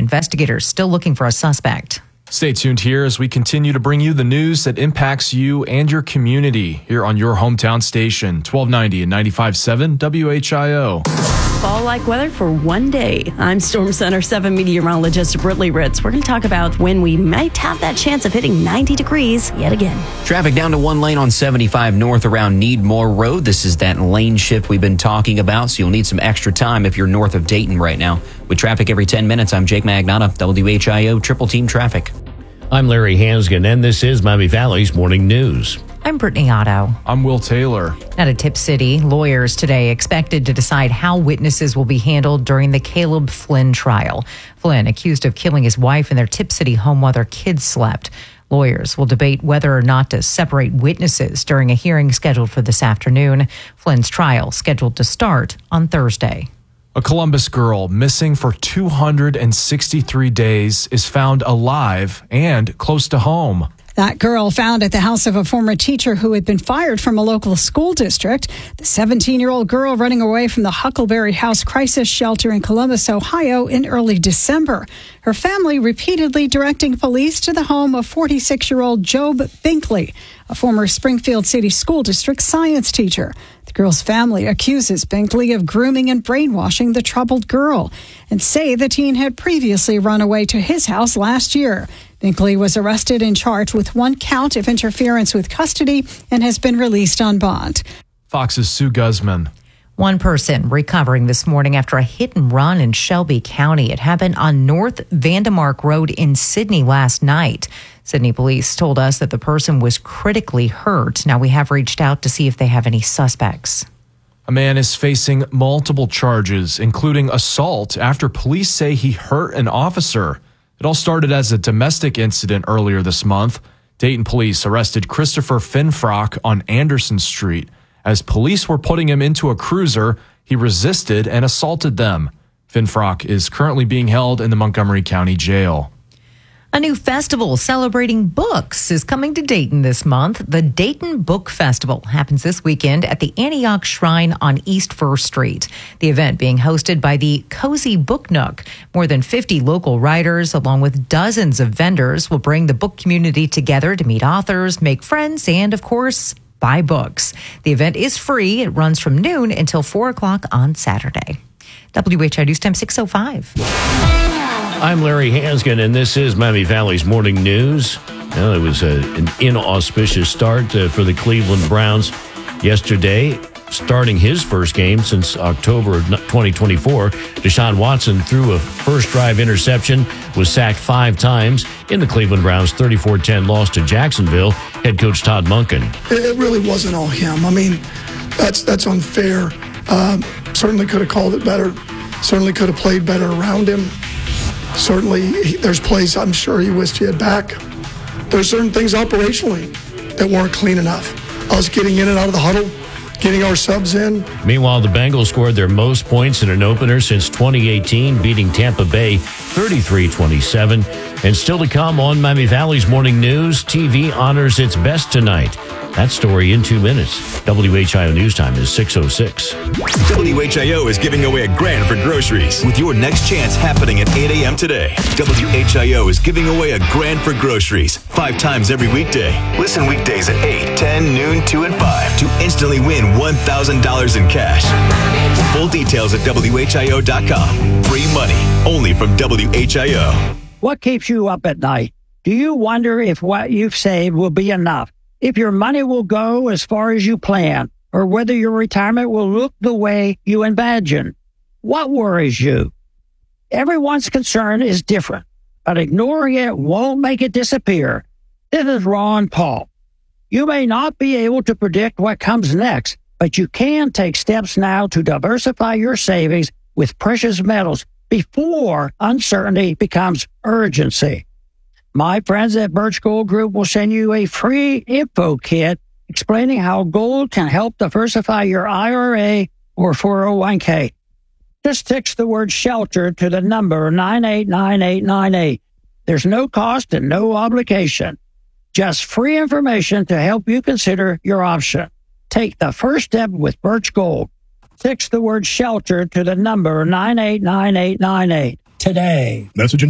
Investigators still looking for a suspect. Stay tuned here as we continue to bring you the news that impacts you and your community here on your hometown station, 1290 and 95.7 WHIO. Fall-like weather for one day. I'm Storm Center 7 meteorologist Brittany Ritz. We're going to talk about when we might have that chance of hitting 90 degrees yet again. Traffic down to one lane on 75 north around Needmore Road. This is that lane shift we've been talking about, so you'll need some extra time if you're north of Dayton right now. With traffic every 10 minutes, I'm Jake Magnotta, WHIO Triple Team Traffic. I'm Larry Hansgen, and this is Miami Valley's Morning News. I'm Brittany Otto. I'm Will Taylor. Out of Tip City, lawyers today expected to decide how witnesses will be handled during the Caleb Flynn trial. Flynn, accused of killing his wife in their Tip City home while their kids slept. Lawyers will debate whether or not to separate witnesses during a hearing scheduled for this afternoon. Flynn's trial scheduled to start on Thursday. A Columbus girl missing for 263 days is found alive and close to home. That girl found at the house of a former teacher who had been fired from a local school district. The 17-year-old girl running away from the Huckleberry House crisis shelter in Columbus, Ohio in early December. Her family repeatedly directing police to the home of 46-year-old Job Binkley, a former Springfield City School District science teacher. The girl's family accuses Binkley of grooming and brainwashing the troubled girl and say the teen had previously run away to his house last year. Binkley was arrested and charged with one count of interference with custody and has been released on bond. Fox's Sue Guzman. One person recovering this morning after a hit and run in Shelby County. It happened on North Vandemark Road in Sydney last night. Sydney police told us that the person was critically hurt. Now we have reached out to see if they have any suspects. A man is facing multiple charges, including assault, after police say he hurt an officer. It all started as a domestic incident earlier this month. Dayton police arrested Christopher Finfrock on Anderson Street. As police were putting him into a cruiser, he resisted and assaulted them. Finfrock is currently being held in the Montgomery County Jail. A new festival celebrating books is coming to Dayton this month. The Dayton Book Festival happens this weekend at the Antioch Shrine on East First Street. The event being hosted by the Cozy Book Nook. More than 50 local writers, along with dozens of vendors, will bring the book community together to meet authors, make friends, and, of course, buy books. The event is free. It runs from noon until 4 o'clock on Saturday. WHI News Time 6:05. I'm Larry Hansgen, and this is Miami Valley's Morning News. Well, it was an inauspicious start for the Cleveland Browns yesterday. Starting his first game since October of 2024, Deshaun Watson threw a first-drive interception, was sacked 5 times in the Cleveland Browns' 34-10 loss to Jacksonville. Head coach Todd Monken. It really wasn't all him. I mean, that's unfair. Certainly could have called it better. Certainly could have played better around him. Certainly, there's plays I'm sure he wished he had back. There's certain things operationally that weren't clean enough. Us getting in and out of the huddle, getting our subs in. Meanwhile, the Bengals scored their most points in an opener since 2018, beating Tampa Bay 33-27. And still to come on Miami Valley's Morning News, TV honors its best tonight. That story in 2 minutes. WHIO News Time is 6:06. WHIO is giving away $1,000 for groceries with your next chance happening at 8 a.m. today. WHIO is giving away $1,000 for groceries 5 times every weekday. Listen weekdays at 8, 10, noon, 2, and 5 to instantly win $1,000 in cash. Full details at WHIO.com. Free money only from WHIO. What keeps you up at night? Do you wonder if what you've saved will be enough? If your money will go as far as you plan, or whether your retirement will look the way you imagine? What worries you? Everyone's concern is different, but ignoring it won't make it disappear. This is Ron Paul. You may not be able to predict what comes next, but you can take steps now to diversify your savings with precious metals before uncertainty becomes urgency. My friends at Birch Gold Group will send you a free info kit explaining how gold can help diversify your IRA or 401k. Just text the word SHELTER to the number 989898. There's no cost and no obligation. Just free information to help you consider your option. Take the first step with Birch Gold. Text the word SHELTER to the number 989898 today. Message